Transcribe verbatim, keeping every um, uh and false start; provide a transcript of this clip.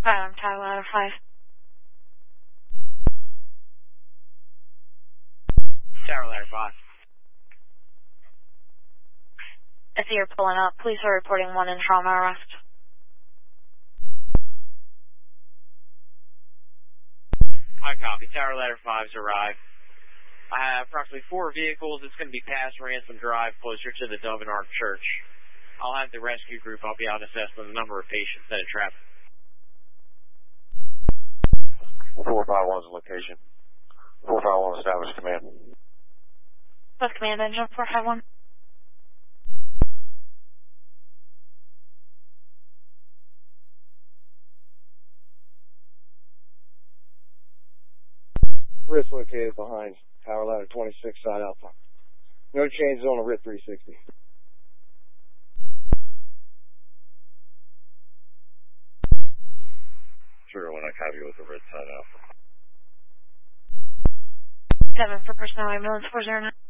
Hi, I'm Tower Ladder five. Tower Ladder five. I see you're pulling up. Police are reporting one in trauma arrest. I copy. Tower Ladder five's arrived. I have approximately four vehicles. It's going to be past Ransom Drive, closer to the Dove and Ark Church. I'll have the rescue group. I'll be out assessing the number of patients that are trapped. four five one's location. four five one established command. West Command Engine four five one. Risk located behind Tower Ladder twenty-six, side Alpha. No changes on the R I T three sixty. Sure, when I copy with the red side Alpha. seven for personnel ambulance four zero nine.